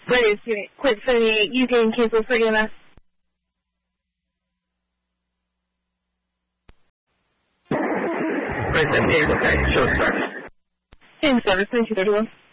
Wait, quick 78, you can cancel for EMS. Right, 78, okay, show start. Same service, 9231.